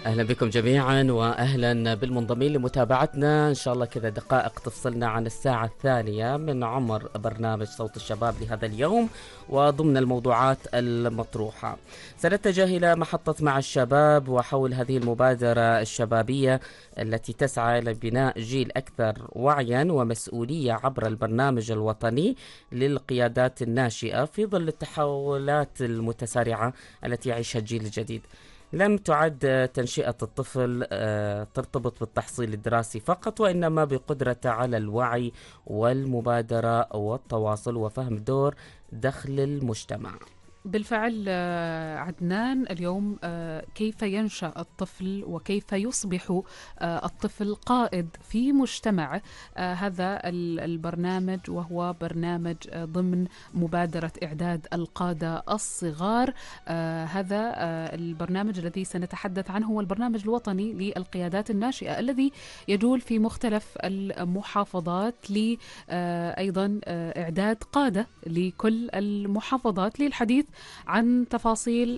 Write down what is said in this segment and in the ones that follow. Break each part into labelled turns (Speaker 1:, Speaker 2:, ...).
Speaker 1: أهلا بكم جميعا وأهلا بالمنضمين لمتابعتنا. إن شاء الله كذا دقائق تفصلنا عن الساعة الثانية من عمر برنامج صوت الشباب لهذا اليوم، وضمن الموضوعات المطروحة سنتجه إلى محطة مع الشباب وحول هذه المبادرة الشبابية التي تسعى إلى بناء جيل أكثر وعيا ومسؤولية عبر البرنامج الوطني للقيادات الناشئة في ظل التحولات المتسارعة التي يعيشها الجيل الجديد. لم تعد تنشئة الطفل ترتبط بالتحصيل الدراسي فقط، وإنما بقدرته على الوعي والمبادرة والتواصل وفهم دور دخل المجتمع.
Speaker 2: بالفعل عدنان، اليوم كيف ينشأ الطفل وكيف يصبح الطفل قائد في مجتمع. هذا البرنامج وهو برنامج ضمن مبادرة إعداد القادة الصغار. هذا البرنامج الذي سنتحدث عنه هو البرنامج الوطني للقيادات الناشئة الذي يجول في مختلف المحافظات أيضا إعداد قادة لكل المحافظات. للحديث عن تفاصيل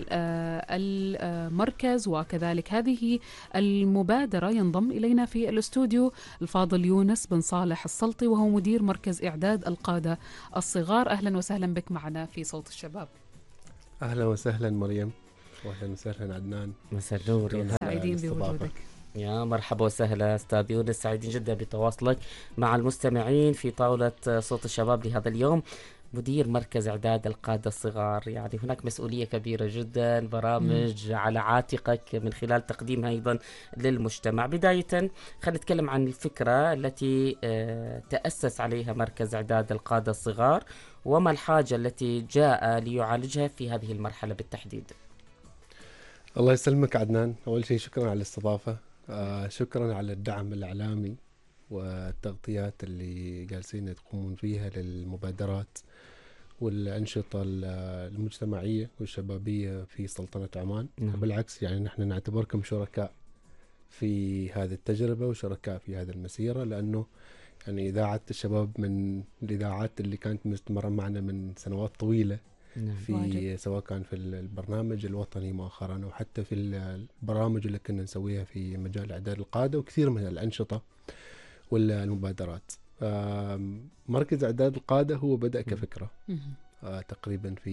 Speaker 2: المركز وكذلك هذه المبادرة ينضم إلينا في الاستوديو الفاضل يونس بن صالح السلطي، وهو مدير مركز إعداد القادة الصغار. أهلا وسهلا بك معنا في صوت الشباب.
Speaker 3: أهلا وسهلا مريم، وأهلا وسهلا عدنان.
Speaker 1: مساء النور،
Speaker 2: سعيدين بوجودك.
Speaker 1: يا مرحبا وسهلا أستاذ يونس، سعيدين جدا بتواصلك مع المستمعين في طاولة صوت الشباب لهذا اليوم. مدير مركز إعداد القادة الصغار، يعني هناك مسؤولية كبيرة جدا، برامج على عاتقك من خلال تقديمها أيضا للمجتمع. بداية خلينا نتكلم عن الفكرة التي تأسس عليها مركز إعداد القادة الصغار، وما الحاجة التي جاء ليعالجها في هذه المرحلة بالتحديد.
Speaker 3: الله يسلمك عدنان، أول شيء شكرا على الاستضافة، شكرا على الدعم الإعلامي والتغطيات اللي جالسين تقومون فيها للمبادرات والأنشطة المجتمعية والشبابية في سلطنة عمان. بالعكس، يعني نحن نعتبركم شركاء في هذه التجربة وشركاء في هذه المسيرة، لأنه يعني إذاعة الشباب من الإذاعات اللي كانت مستمرة معنا من سنوات طويلة في سواء كان في البرنامج الوطني مؤخرا أو حتى في البرامج اللي كنا نسويها في مجال إعداد القادة وكثير من الأنشطة والمبادرات. مركز إعداد القادة هو بدأ كفكرة تقريبا في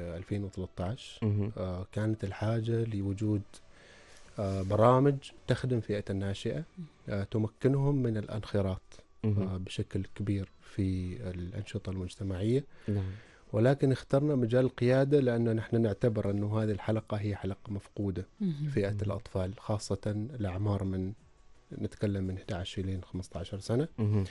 Speaker 3: 2013. كانت الحاجة لوجود برامج تخدم فئة الناشئة، تمكنهم من الانخراط بشكل كبير في الأنشطة المجتمعية. ولكن اخترنا مجال القيادة لأنه نحن نعتبر أنه هذه الحلقة هي حلقة مفقودة، فئة الأطفال، خاصة الأعمار من نتكلم من 11 إلى 15 سنة.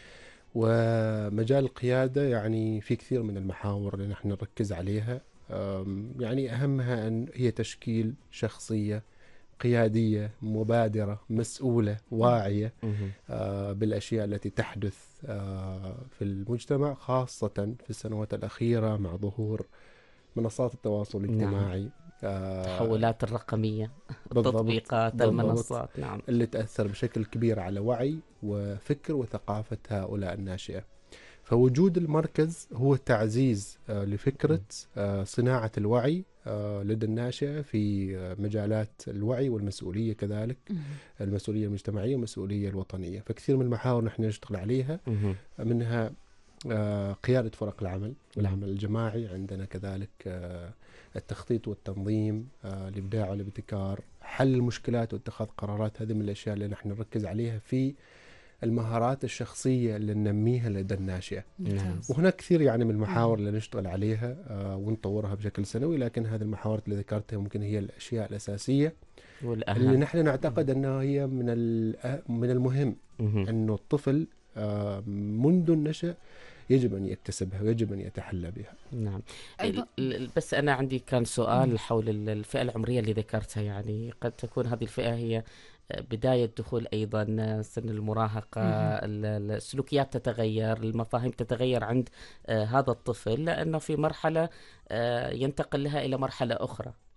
Speaker 3: ومجال القيادة يعني في كثير من المحاور اللي نحن نركز عليها، يعني أهمها أن هي تشكيل شخصية قيادية مبادرة مسؤولة واعية بالأشياء التي تحدث في المجتمع، خاصة في السنوات الأخيرة مع ظهور منصات التواصل الاجتماعي،
Speaker 1: التحولات الرقمية، التطبيقات، المنصات اللي
Speaker 3: تأثر بشكل كبير على وعي وفكر وثقافة هؤلاء الناشئة. فوجود المركز هو تعزيز لفكرة صناعة الوعي لدى الناشئة في مجالات الوعي والمسؤولية، كذلك المسؤولية المجتمعية والمسؤولية الوطنية. فكثير من المحاور نحن نشتغل عليها، منها قيادة فرق العمل والعمل الجماعي، عندنا كذلك التخطيط والتنظيم، الإبداع والابتكار، حل المشكلات واتخاذ قرارات. هذه من الأشياء اللي نحن نركز عليها في المهارات الشخصية اللي ننميها لدى الناشئة. وهناك كثير يعني من المحاور اللي نشتغل عليها ونطورها بشكل سنوي، لكن هذه المحاور اللي ذكرتها ممكن هي الأشياء الأساسية والأهم اللي نحن نعتقد أنها هي من المهم أنه الطفل منذ النشأ يجب أن يكتسبها ويجب أن يتحلى بها.
Speaker 1: نعم. بس أنا عندي كان سؤال حول الفئة العمرية اللي ذكرتها. يعني قد تكون هذه الفئة هي بداية دخول أيضا سن المراهقة، السلوكيات تتغير، المفاهيم تتغير عند هذا الطفل، لأنه في مرحلة ينتقل لها إلى مرحلة أخرى.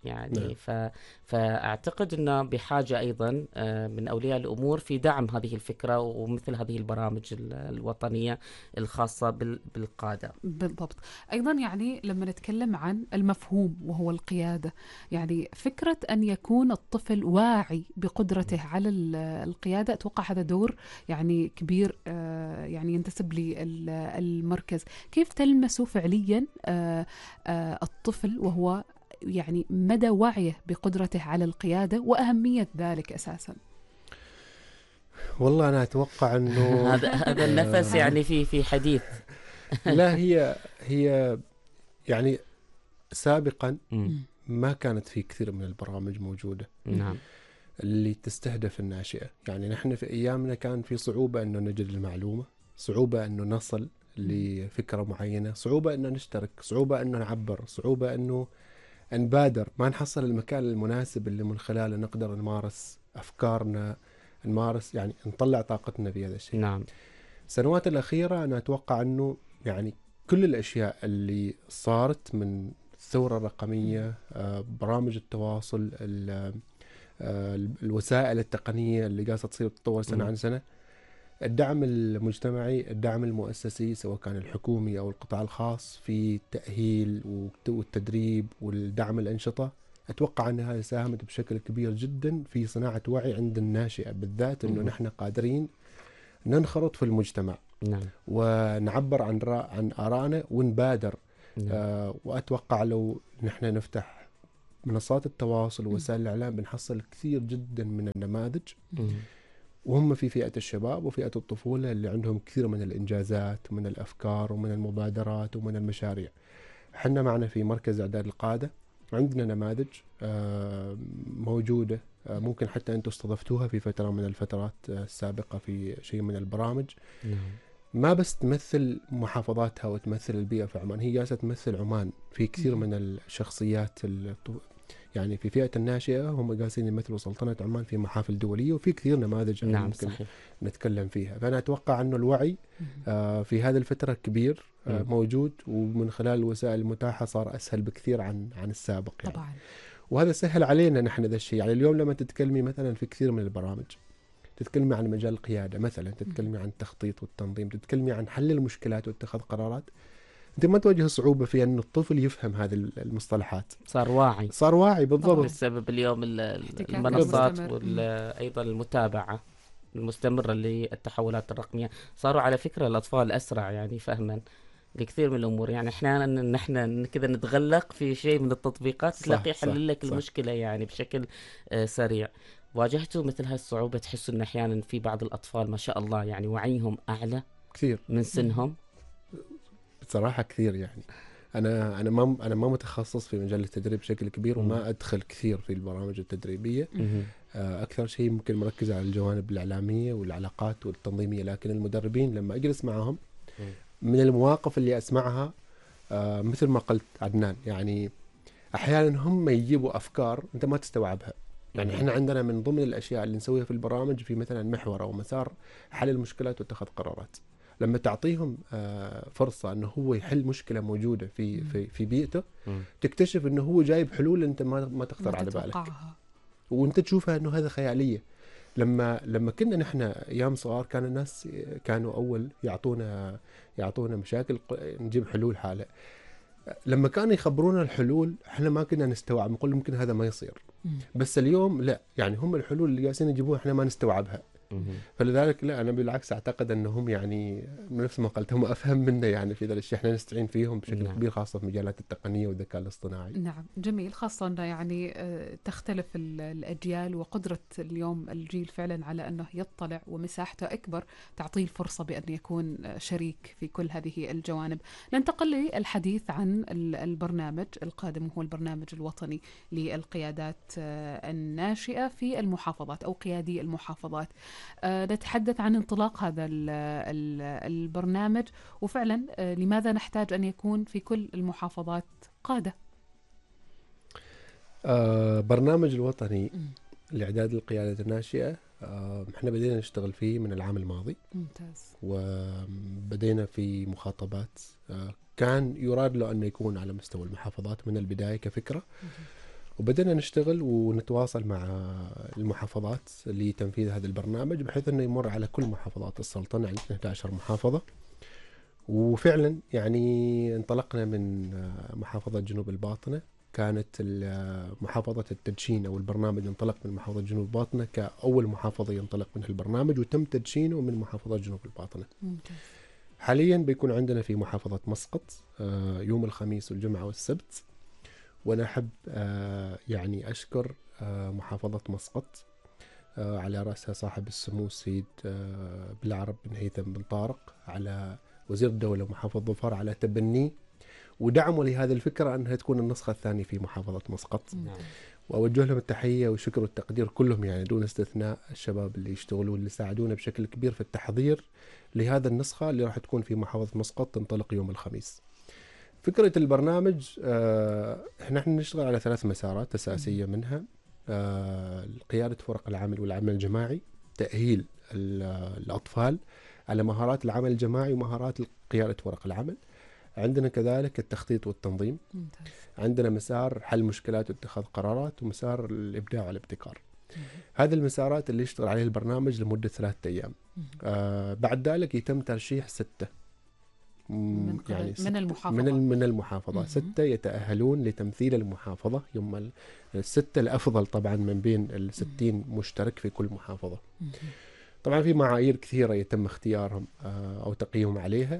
Speaker 1: يعني
Speaker 3: نعم.
Speaker 1: فأعتقد أنه بحاجة أيضا من أولياء الأمور في دعم هذه الفكرة ومثل هذه البرامج الوطنية الخاصة بالقادة.
Speaker 2: بالضبط. أيضا يعني لما نتكلم عن المفهوم وهو القيادة، يعني فكرة أن يكون الطفل واعي بقدرته على القيادة، أتوقع هذا دور يعني كبير يعني ينتسب للمركز. كيف تلمسوا فعليا الطفل وهو يعني مدى وعيه بقدرته على القيادة وأهمية ذلك أساسا؟
Speaker 3: والله أنا أتوقع أنه
Speaker 1: هذا النفس يعني في حديث.
Speaker 3: لا، هي يعني سابقا
Speaker 1: مم.
Speaker 3: ما كانت في كثير من البرامج موجودة
Speaker 1: نعم.
Speaker 3: اللي تستهدف الناشئة. يعني نحن في أيامنا كان في صعوبة أنه نجد المعلومة، صعوبة أنه نصل لفكرة معينة، صعوبة أنه نشترك، صعوبة أنه نعبر، صعوبة أنه نبادر، ما نحصل المكان المناسب اللي من خلاله نقدر نمارس أفكارنا، نمارس يعني نطلع طاقتنا في هذا الشيء.
Speaker 1: نعم.
Speaker 3: السنوات الأخيرة أنا أتوقع أنه يعني كل الأشياء اللي صارت من الثورة الرقمية، برامج التواصل، الوسائل التقنية اللي قاعدة تصير تتطور سنة عن سنة، الدعم المجتمعي، الدعم المؤسسي سواء كان الحكومي أو القطاع الخاص في التأهيل والتدريب والدعم الأنشطة، أتوقع أن هذا ساهمت بشكل كبير جدا في صناعة وعي عند الناشئة بالذات أنه نحن قادرين ننخرط في المجتمع.
Speaker 1: نعم.
Speaker 3: ونعبر عن آرائنا ونبادر.
Speaker 1: نعم.
Speaker 3: وأتوقع لو نحن نفتح منصات التواصل ووسائل الإعلام بنحصل كثير جدا من النماذج وهم في فئة الشباب وفئة الطفولة اللي عندهم كثير من الإنجازات ومن الأفكار ومن المبادرات ومن المشاريع. حنا معنا في مركز إعداد القادة عندنا نماذج موجودة، ممكن حتى أنتم استضفتوها في فترة من الفترات السابقة في شيء من البرامج. ما بس تمثل محافظاتها وتمثل البيئة في عمان، هي جالسة تمثل عمان في كثير من الشخصيات يعني في فئة الناشئة هم جالسين يمثلوا سلطنة عمان في محافل دولية، وفي كثير نماذج
Speaker 1: نعم
Speaker 3: ممكن
Speaker 1: صحيح.
Speaker 3: نتكلم فيها. فأنا أتوقع أنه الوعي في هذه الفترة كبير موجود، ومن خلال الوسائل المتاحة صار أسهل بكثير عن السابق يعني.
Speaker 2: طبعا.
Speaker 3: وهذا سهل علينا نحن ذا الشيء. يعني اليوم لما تتكلمي مثلا في كثير من البرامج، تتكلمي عن مجال القيادة مثلا، تتكلمي عن التخطيط والتنظيم، تتكلمي عن حل المشكلات واتخاذ قرارات، انت ما تواجه صعوبة في ان الطفل يفهم هذه المصطلحات.
Speaker 1: صار واعي
Speaker 3: بالضبط.
Speaker 1: بسبب اليوم المنصات وايضا المتابعة المستمرة للتحولات الرقمية. صاروا على فكرة الأطفال أسرع يعني فهما لكثير من الأمور. يعني أحيانا نحن كذا نتغلق في شيء من التطبيقات تلاقيه يحل لك المشكلة يعني بشكل سريع. واجهتوا مثل هاي الصعوبة؟ تحسوا إن أحيانا في بعض الأطفال ما شاء الله يعني وعيهم أعلى
Speaker 3: كثير
Speaker 1: من سنهم؟
Speaker 3: بصراحة كثير. يعني أنا ما متخصص في مجال التدريب بشكل كبير وما أدخل كثير في البرامج التدريبية. أكثر شيء ممكن مركز على الجوانب الإعلامية والعلاقات والتنظيمية. لكن المدربين لما أجلس معهم من المواقف اللي أسمعها مثل ما قلت عدنان، يعني أحيانا هم يجيبوا أفكار أنت ما تستوعبها. يعني إحنا عندنا من ضمن الأشياء اللي نسويها في البرامج في مثلا محور أو مسار حل المشكلات واتخاذ قرارات. لما تعطيهم فرصة أنه هو يحل مشكلة موجودة في بيئته، تكتشف أنه هو جايب حلول أنت ما تخطر على بالك، وأنت تشوفها أنه هذا خيالية. لما كنا نحن أيام صغار كان الناس كانوا أول يعطونا مشاكل نجيب حلول حالة. لما كانوا يخبرونا الحلول احنا ما كنا نستوعب، نقول ممكن هذا ما يصير. بس اليوم لا، يعني هم الحلول اللي جالسين يجيبوها احنا ما نستوعبها. فلذلك لا، انا بالعكس اعتقد انهم يعني نفس ما قلت هم افهم منا يعني في ذا الشيء، احنا نستعين فيهم بشكل كبير خاصه في مجالات التقنيه والذكاء الاصطناعي.
Speaker 2: نعم جميل، خاصه انه يعني تختلف الاجيال وقدره اليوم الجيل فعلا على انه يطلع ومساحته اكبر تعطيه الفرصه بان يكون شريك في كل هذه الجوانب. ننتقل للحديث عن البرنامج القادم وهو البرنامج الوطني للقيادات الناشئه في المحافظات او قيادي المحافظات. نتحدث عن انطلاق هذا البرنامج، وفعلا لماذا نحتاج أن يكون في كل المحافظات قادة؟
Speaker 3: برنامج الوطني لإعداد القيادة الناشئة احنا بدينا نشتغل فيه من العام الماضي.
Speaker 2: ممتاز.
Speaker 3: وبدينا في مخاطبات كان يراد له أن يكون على مستوى المحافظات من البداية كفكرة، وبدأنا نشتغل ونتواصل مع المحافظات لتنفيذ هذا البرنامج بحيث أنه يمر على كل محافظات السلطنة، عندنا 11 محافظة. وفعلا يعني انطلقنا من محافظة جنوب الباطنة، كانت محافظة التدشين أو البرنامج انطلق من محافظة جنوب الباطنة كأول محافظة ينطلق منها البرنامج، وتم تدشينه من محافظة جنوب الباطنة. حاليا بيكون عندنا في محافظة مسقط يوم الخميس والجمعة والسبت. وأنا أحب يعني أشكر محافظة مسقط على رأسها صاحب السمو السيد بالعرب بن هيثم بن طارق، على وزير الدولة ومحافظ ظفار، على تبنيه ودعموا لهذه الفكرة أنها تكون النسخة الثانية في محافظة مسقط. وأوجه لهم التحية والشكر والتقدير كلهم يعني دون استثناء، الشباب اللي يشتغلوا اللي ساعدونا بشكل كبير في التحضير لهذا النسخة اللي راح تكون في محافظة مسقط تنطلق يوم الخميس. فكرة البرنامج احنا نشتغل على 3 مسارات أساسية، منها قيادة فرق العمل والعمل الجماعي، تأهيل الأطفال على مهارات العمل الجماعي ومهارات قيادة فرق العمل. عندنا كذلك التخطيط والتنظيم. عندنا مسار حل مشكلات واتخاذ قرارات، ومسار الإبداع والابتكار. هذه المسارات اللي يشتغل عليها البرنامج لمدة 3 أيام. بعد ذلك يتم ترشيح 6
Speaker 2: يعني
Speaker 3: من المحافظة 6 يتأهلون لتمثيل المحافظة يوم 6 الأفضل طبعا من بين 60 مشترك في كل محافظة. طبعا في معايير كثيرة يتم اختيارهم أو تقييمهم عليها،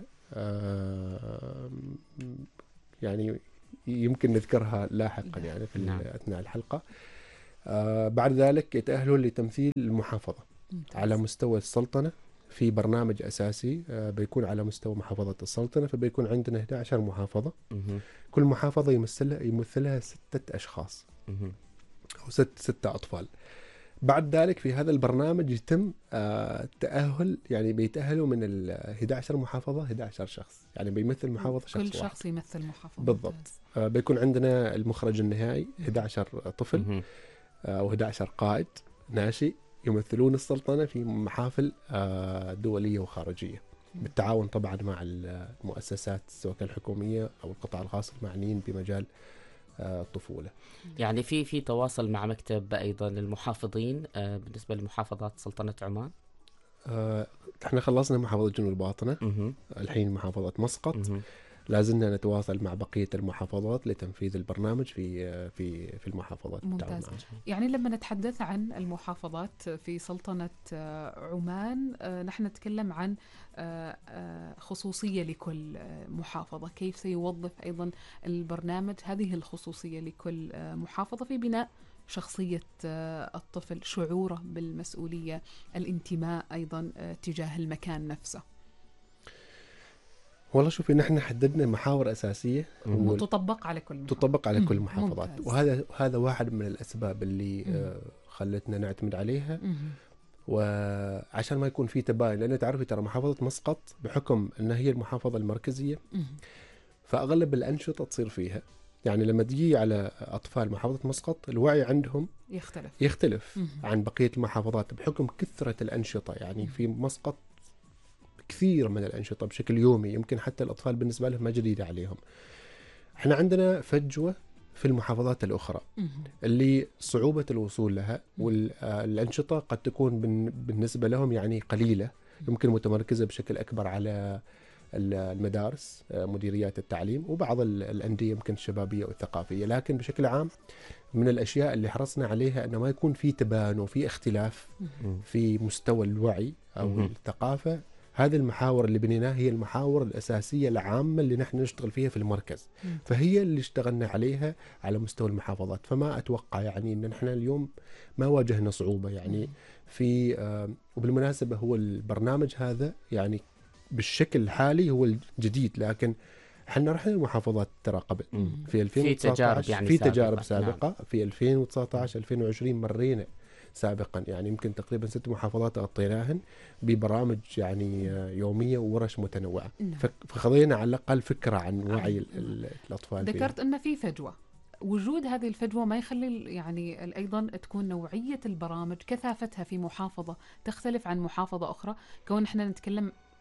Speaker 3: يعني يمكن نذكرها لاحقا يعني في أثناء الحلقة. بعد ذلك يتأهلون لتمثيل المحافظة على مستوى السلطنة في برنامج أساسي بيكون على مستوى محافظة السلطنة، فبيكون عندنا 11 محافظة. كل محافظة يمثلها 6 أشخاص أو 6 أطفال. بعد ذلك في هذا البرنامج يتم التأهل، يعني بيتأهلوا من 11 محافظة 11 شخص، يعني بيمثل محافظة شخص
Speaker 2: كل شخص يمثل محافظة
Speaker 3: بالضبط. بيكون عندنا المخرج النهائي 11 طفل أو 11 قائد ناشئ يمثلون السلطنة في محافل دولية وخارجية، بالتعاون طبعا مع المؤسسات سواء الحكومية أو القطاع الخاص المعنيين بمجال الطفولة.
Speaker 1: يعني في تواصل مع مكتب أيضا المحافظين بالنسبة لمحافظات سلطنة عمان.
Speaker 3: احنا خلصنا محافظة جنوب الباطنة، الحين محافظة مسقط. لازلنا نتواصل مع بقية المحافظات لتنفيذ البرنامج في المحافظات.
Speaker 2: ممتاز. يعني لما نتحدث عن المحافظات في سلطنة عمان نحن نتكلم عن خصوصية لكل محافظة، كيف سيوظف أيضا البرنامج هذه الخصوصية لكل محافظة في بناء شخصية الطفل، شعوره بالمسؤولية، الانتماء أيضا تجاه المكان نفسه.
Speaker 3: والله شوفي نحن حددنا محاور أساسية
Speaker 2: تطبق على كل
Speaker 3: محافظات. وهذا واحد من الأسباب اللي خلتنا نعتمد عليها، وعشان ما يكون في تباين، لأن تعرفي ترى محافظة مسقط بحكم أنها هي المحافظة المركزية فأغلب الأنشطة تصير فيها. يعني لما تجي على أطفال محافظة مسقط الوعي عندهم يختلف عن بقية المحافظات بحكم كثرة الأنشطة. يعني في مسقط كثير من الأنشطة بشكل يومي، يمكن حتى الأطفال بالنسبة لهم ما جديدة عليهم. احنا عندنا فجوة في المحافظات الأخرى اللي صعوبة الوصول لها، والأنشطة قد تكون بالنسبة لهم يعني قليلة، يمكن متمركزة بشكل أكبر على المدارس مديريات التعليم وبعض الأندية يمكن الشبابية والثقافية. لكن بشكل عام من الأشياء اللي حرصنا عليها أنه ما يكون في تباين وفي اختلاف في مستوى الوعي أو الثقافة. هذه المحاور اللي بنيناها هي المحاور الأساسية العامة اللي نحن نشتغل فيها في المركز، فهي اللي اشتغلنا عليها على مستوى المحافظات. فما أتوقع يعني أن نحن اليوم ما واجهنا صعوبة يعني في وبالمناسبة هو البرنامج هذا يعني بالشكل الحالي هو الجديد، لكن احنا رحنا المحافظات ترى قبل في 2019 في تجارب سابقة. نعم. في 2019 2020 مرينا سابقا، يعني يمكن تقريبا 6 محافظات غطيناهن ببرامج يعني يومية وورش متنوعة. فخذينا على الأقل فكرة عن وعي الأطفال.
Speaker 2: ذكرت أن في فجوة، وجود هذه الفجوة ما يخلي يعني أيضا تكون نوعية البرامج كثافتها في محافظة تختلف عن محافظة أخرى. كون احنا نتكلم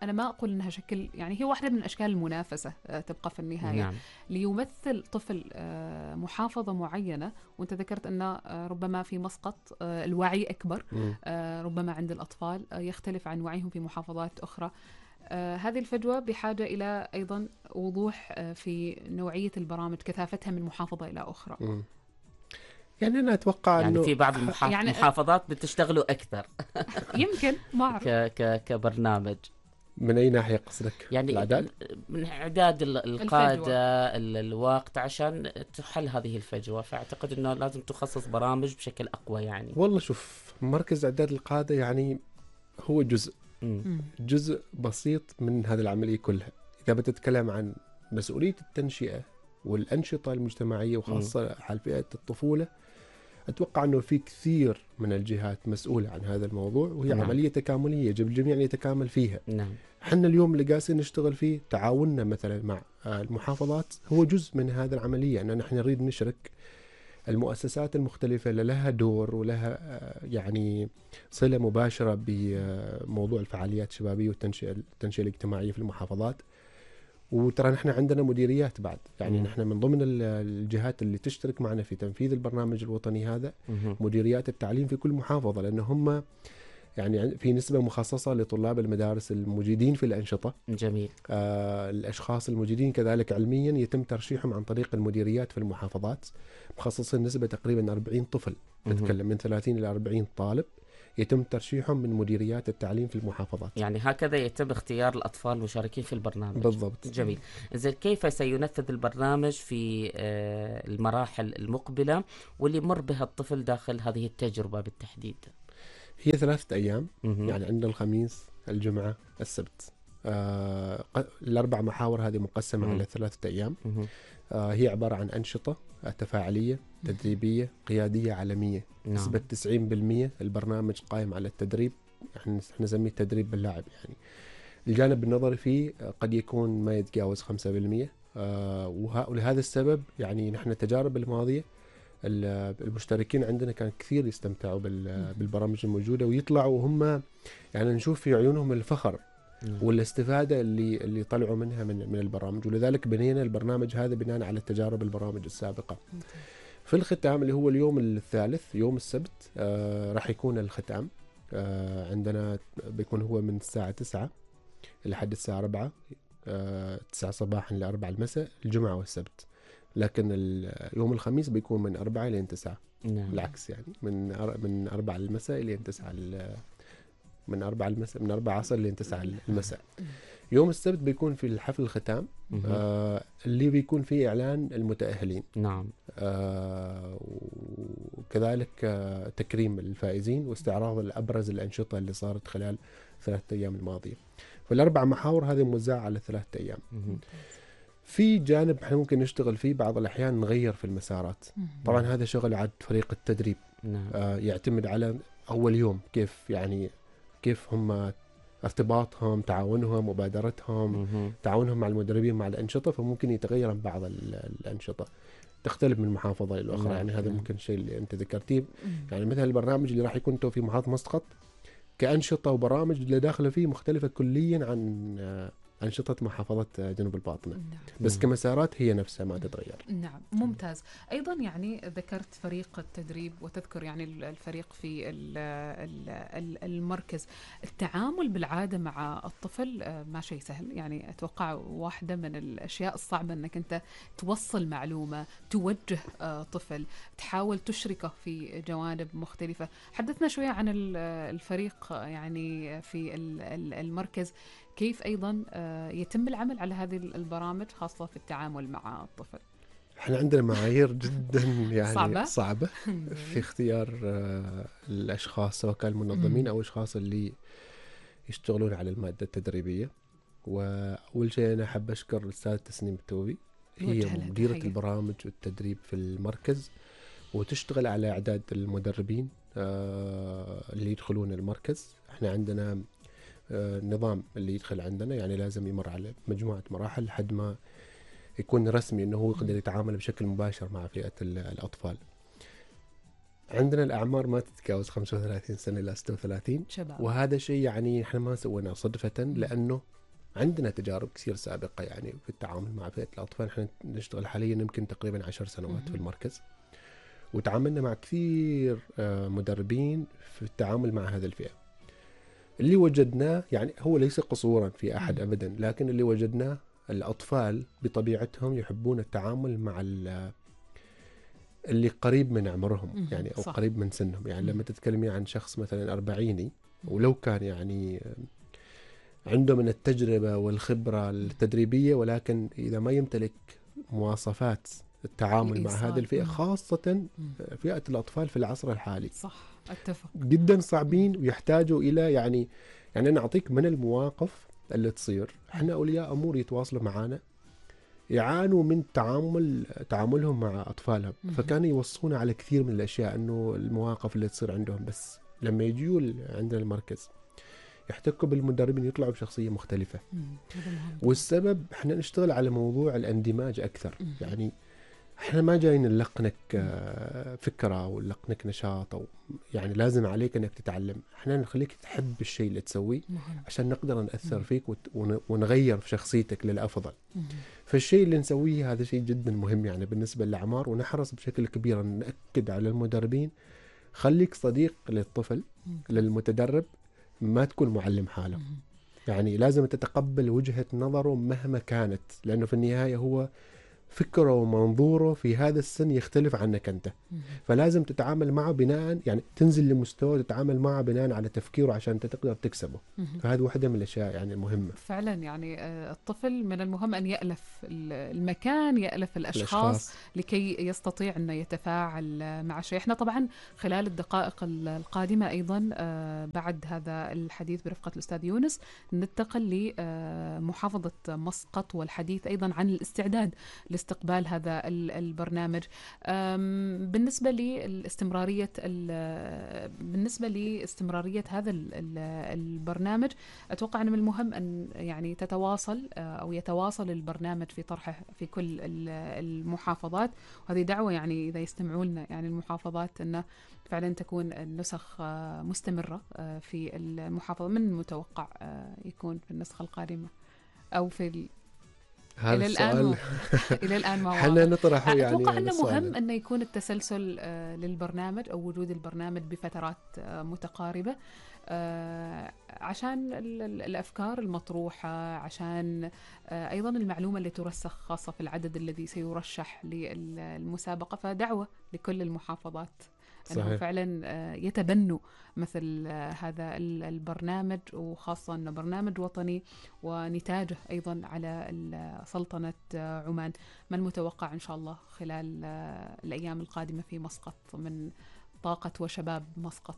Speaker 2: أنا ما أقول أنها شكل، يعني هي واحدة من أشكال المنافسة تبقى في النهاية.
Speaker 1: نعم.
Speaker 2: ليمثل طفل محافظة معينة، وأنت ذكرت أن ربما في مسقط الوعي أكبر، ربما عند الأطفال يختلف عن وعيهم في محافظات أخرى. هذه الفجوة بحاجة إلى أيضا وضوح في نوعية البرامج، كثافتها من محافظة إلى أخرى.
Speaker 3: يعني أنا أتوقع
Speaker 1: يعني
Speaker 3: أنه
Speaker 1: في بعض
Speaker 2: يعني
Speaker 1: المحافظات بتشتغلوا أكثر
Speaker 2: يمكن ما أعرف
Speaker 1: كبرنامج.
Speaker 3: من أي ناحية قصدك؟
Speaker 1: يعني
Speaker 3: الأعداد؟
Speaker 1: من إعداد القادة الوقت عشان تحل هذه الفجوة، فأعتقد أنه لازم تخصص برامج بشكل أقوى. يعني
Speaker 3: والله شوف، مركز إعداد القادة يعني هو جزء بسيط من هذه العملية كلها. إذا بتتكلم عن مسؤولية التنشئة والأنشطة المجتمعية وخاصة على فئة الطفولة، أتوقع أنه في كثير من الجهات مسؤولة عن هذا الموضوع، وهي عملية تكاملية يجب الجميع أن يتكامل فيها.
Speaker 1: نعم.
Speaker 3: احنا اليوم اللي قاسين نشتغل فيه تعاوننا مثلا مع المحافظات هو جزء من هذه العملية، أننا نحن نريد نشرك المؤسسات المختلفة اللي لها دور ولها يعني صلة مباشرة بموضوع الفعاليات الشبابية والتنشئة الاجتماعية في المحافظات. وترى نحن عندنا مديريات بعد، يعني نحن من ضمن الجهات اللي تشترك معنا في تنفيذ البرنامج الوطني هذا مديريات التعليم في كل محافظة، لأن هم يعني في نسبة مخصصة لطلاب المدارس المجيدين في الأنشطة.
Speaker 1: جميل.
Speaker 3: الأشخاص المجيدين كذلك علميا يتم ترشيحهم عن طريق المديريات في المحافظات، مخصصين نسبة تقريبا 40 طفل، نتكلم من 30 إلى 40 طالب يتم ترشيحهم من مديريات التعليم في المحافظات.
Speaker 1: يعني هكذا يتم اختيار الأطفال المشاركين في البرنامج.
Speaker 3: بالضبط.
Speaker 1: جميل. إذن كيف سينفذ البرنامج في المراحل المقبلة واللي مر بها الطفل داخل هذه التجربة بالتحديد؟
Speaker 3: هي 3 أيام، يعني عندنا الخميس، الجمعة، السبت. الأربع محاور هذه مقسمة على 3 أيام. هي عبارة عن أنشطة تفاعلية تدريبية قيادية عالمية. نسبة 90% البرنامج قائم على التدريب، يعني نسميه التدريب باللاعب. يعني الجانب النظري فيه قد يكون ما يتجاوز 5%. ولهذا السبب يعني نحن التجارب الماضية المشتركين عندنا كان كثير يستمتعوا بالبرامج الموجودة، ويطلعوا وهم يعني نشوف في عيونهم الفخر والاستفادة اللي طلعوا منها من البرامج. ولذلك بنينا البرنامج هذا بناء على التجارب البرامج السابقة. في الختام اللي هو اليوم الثالث يوم السبت راح يكون الختام. عندنا بيكون هو من الساعة 9 لحد الساعة 4، 9 صباحا ل 4 المساء الجمعة والسبت. لكن يوم الخميس بيكون من 4 إلى 9. العكس يعني من 4 المساء إلى 9 من 4 المساء، من 4 عصر إلى 9 المساء. يوم السبت بيكون في الحفل الختام اللي بيكون فيه إعلان المتأهلين.
Speaker 1: نعم.
Speaker 3: وكذلك تكريم الفائزين واستعراض الأبرز الأنشطة اللي صارت خلال 3 أيام الماضية. فالأربع محاور هذه موزعة على 3 أيام. في جانب احنا ممكن نشتغل فيه بعض الأحيان نغير في المسارات. طبعا هذا شغل عاد فريق التدريب. يعتمد على أول يوم كيف هم ارتباطهم، تعاونهم، مبادرتهم، تعاونهم مع المدربين مع الأنشطة. فممكن يتغير بعض الأنشطة، تختلف من محافظة إلى أخرى. يعني هذا ممكن شيء اللي أنت ذكرتيه. يعني مثلا البرنامج اللي راح يكون في محافظة مسقط كأنشطة وبرامج اللي داخله فيه مختلفة كليا عن أنشطة محافظة جنوب الباطنة. بس كمسارات هي نفسها ما تتغير.
Speaker 2: نعم، ممتاز. أيضا يعني ذكرت فريق التدريب وتذكر يعني الفريق في المركز. التعامل بالعادة مع الطفل ما شيء سهل، يعني أتوقع واحدة من الأشياء الصعبة أنك أنت توصل معلومة، توجه طفل، تحاول تشركه في جوانب مختلفة. حدثنا شوية عن الفريق يعني في المركز، كيف أيضا يتم العمل على هذه البرامج خاصة في التعامل مع الطفل؟
Speaker 3: احنا عندنا معايير جدا يعني صعبة في اختيار الأشخاص، سواء كان المنظمين أو الأشخاص اللي يشتغلون على المادة التدريبية. وأول شيء أنا أحب أشكر الأستاذ تسنيم التوبي، هي مديرة البرامج والتدريب في المركز، وتشتغل على إعداد المدربين اللي يدخلون المركز. احنا عندنا نظام اللي يدخل عندنا يعني لازم يمر على مجموعة مراحل لحد ما يكون رسمي انه هو يقدر يتعامل بشكل مباشر مع فئة الأطفال. عندنا الأعمار ما تتجاوز 35 سنة إلى 36،
Speaker 2: شباب.
Speaker 3: وهذا شيء يعني إحنا ما سويناه صدفة، لأنه عندنا تجارب كثير سابقة يعني في التعامل مع فئة الأطفال. إحنا نشتغل حاليا يمكن تقريبا 10 سنوات في المركز، وتعاملنا مع كثير مدربين في التعامل مع هذه الفئة. اللي وجدناه يعني هو ليس قصورا في أحد أبدا، لكن اللي وجدناه الأطفال بطبيعتهم يحبون التعامل مع اللي قريب من عمرهم يعني أو
Speaker 2: صح.
Speaker 3: قريب من سنهم. يعني لما تتكلمي عن شخص مثلا 40 ولو كان يعني عنده من التجربة والخبرة التدريبية، ولكن إذا ما يمتلك مواصفات التعامل مع هذه الفئة، خاصة فئة الأطفال في العصر الحالي،
Speaker 2: صح، أتفق،
Speaker 3: جدا صعبين ويحتاجوا إلى يعني أنا أعطيك من المواقف اللي تصير. إحنا أولياء أمور يتواصلوا معنا يعانوا من تعاملهم مع أطفالهم، فكانوا يوصونا على كثير من الأشياء، أنه المواقف اللي تصير عندهم. بس لما يجيوا عندنا المركز يحتكوا بالمدربين يطلعوا بشخصية مختلفة. والسبب احنا نشتغل على موضوع الاندماج أكثر. يعني احنا ما جايين نلقنك فكرة أو نلقنك نشاط، أو يعني لازم عليك أنك تتعلم. احنا نخليك تحب الشيء اللي تسويه عشان نقدر نأثر فيك ونغير في شخصيتك للأفضل. فالشيء اللي نسويه هذا شيء جدا مهم يعني بالنسبة للأعمار، ونحرص بشكل كبير أن نأكد على المدربين خليك صديق للطفل للمتدرب، ما تكون معلم حاله. يعني لازم تتقبل وجهة نظره مهما كانت، لأنه في النهاية هو فكره ومنظوره في هذا السن يختلف عنك أنت، فلازم تتعامل معه بناء يعني تنزل لمستوى تتعامل معه بناء على تفكيره عشان تقدر تكسبه. فهذه واحدة من الأشياء يعني المهمة
Speaker 2: فعلا. يعني الطفل من المهم أن يألف المكان، يألف الأشخاص لكي يستطيع أن يتفاعل مع شيء. احنا طبعا خلال الدقائق القادمة أيضا بعد هذا الحديث برفقة الأستاذ يونس ننتقل لمحافظة مسقط والحديث أيضا عن الاستعداد لاستقبال هذا البرنامج. بالنسبة لاستمرارية هذا البرنامج، أتوقع أن من المهم أن يعني تتواصل أو يتواصل البرنامج في طرحه في كل المحافظات. وهذه دعوة يعني إذا يستمعوا لنا يعني المحافظات أن فعلا تكون النسخ مستمرة في المحافظة. من المتوقع يكون في النسخة القادمة أو في
Speaker 3: هذا السؤال
Speaker 2: إلى الآن ما
Speaker 3: حنا نطرحه يعني.
Speaker 2: أتوقع أنه مهم أنه يكون التسلسل للبرنامج أو وجود البرنامج بفترات متقاربة عشان الأفكار المطروحة، عشان أيضا المعلومة اللي ترسخ خاصة في العدد الذي سيرشح للمسابقة. فدعوة لكل المحافظات أنه فعلا يتبنوا مثل هذا البرنامج، وخاصة أنه برنامج وطني ونتاجه أيضا على سلطنة عمان. ما المتوقع إن شاء الله خلال الأيام القادمة في مسقط من طاقة وشباب مسقط؟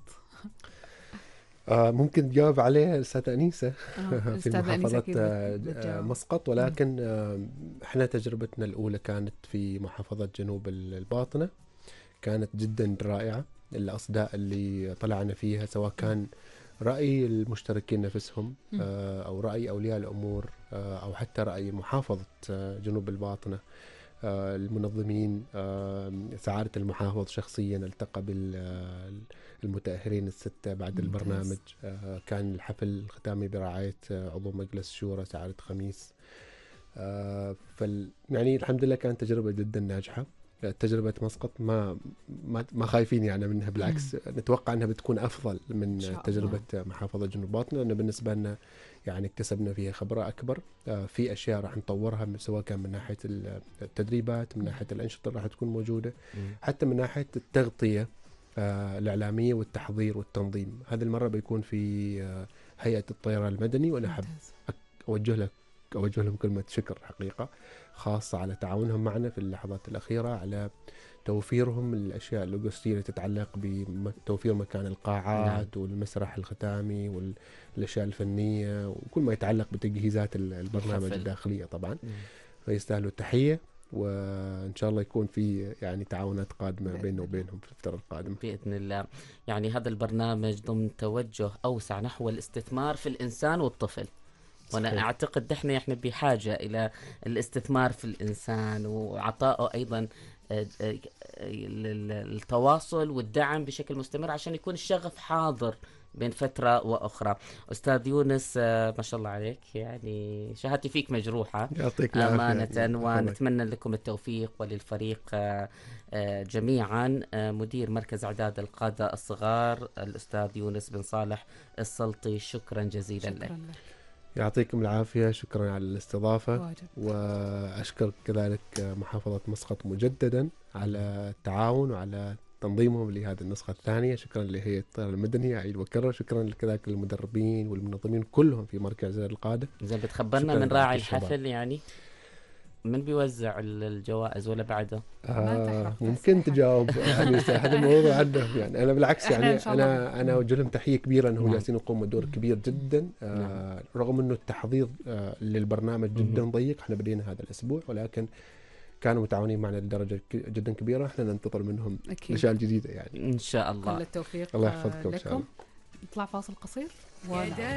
Speaker 3: ممكن تجاوب عليه الأستاذة أنيسة في محافظة مسقط، ولكن احنا تجربتنا الأولى كانت في محافظة جنوب الباطنة، كانت جدا رائعة. الأصداء اللي طلعنا فيها سواء كان رأي المشتركين نفسهم أو رأي أولياء الأمور أو حتى رأي محافظة جنوب الباطنة، المنظمين، سعادة المحافظ شخصيا التقى بالمتأهلين الستة بعد البرنامج. كان الحفل الختامي برعاية عضو مجلس شورى سعادة خميس. يعني الحمد لله كانت تجربة جدا ناجحة. تجربة مسقط ما خايفين يعني منها، بالعكس نتوقع أنها بتكون أفضل من تجربة محافظة جنوب باطنة، لأنه بالنسبة لنا يعني اكتسبنا فيها خبرة أكبر. في أشياء راح نطورها سواء كان من ناحية التدريبات، من ناحية الأنشطة راح تكون موجودة، حتى من ناحية التغطية الإعلامية والتحضير والتنظيم. هذه المرة بيكون في هيئة الطيران المدني، وأنا أحب أوجه لهم كلمة شكر حقيقة خاصة على تعاونهم معنا في اللحظات الأخيرة، على توفيرهم الأشياء اللوجستية اللي تتعلق بتوفير مكان القاعات والمسرح الختامي والأشياء الفنية وكل ما يتعلق بتجهيزات البرنامج الداخلية طبعا. فيستاهلوا التحية، وإن شاء الله يكون في يعني تعاونات قادمة بيننا وبينهم في الفترة القادمة
Speaker 1: بإذن الله. يعني هذا البرنامج ضمن توجه أوسع نحو الاستثمار في الإنسان والطفل، وأنا أعتقد إحنا بحاجة إلى الاستثمار في الإنسان وعطائه أيضا التواصل والدعم بشكل مستمر عشان يكون الشغف حاضر بين فترة وأخرى. أستاذ يونس، ما شاء الله عليك، يعني شهادتي فيك مجروحة
Speaker 3: يعطيك العافية.
Speaker 1: أمانة، ونتمنى لكم التوفيق وللفريق جميعا. مدير مركز إعداد القادة الصغار الأستاذ يونس بن صالح السلطي، شكرا جزيلا لك.
Speaker 3: يعطيكم العافية، شكرا على الاستضافة.
Speaker 2: واجب.
Speaker 3: وأشكر كذلك محافظة مسقط مجددا على التعاون وعلى تنظيمهم لهذه النسخة الثانية. شكرا لهيئة الطيران المدني، أعيد وأكرر شكرا كذلك للمدربين والمنظمين كلهم في مركز القادة.
Speaker 1: زين، بتخبرنا من راعي الحفل يعني من بيوزع الجوائز ولا بعده؟
Speaker 3: ممكن تجاوب يعني هذا الموضوع عنده. يعني انا بالعكس، يعني انا اوجه لهم تحيه كبيره انه جالسين يقوموا بدور كبير جدا. رغم انه التحضير للبرنامج جدا ضيق، احنا بدينا هذا الاسبوع ولكن كانوا متعاونين معنا لدرجه جدا كبيره. احنا ننتظر منهم اشياء جديده يعني
Speaker 1: ان شاء الله.
Speaker 2: كل التوفيق.
Speaker 3: الله يحفظكم
Speaker 2: لكم. نطلع فاصل قصير.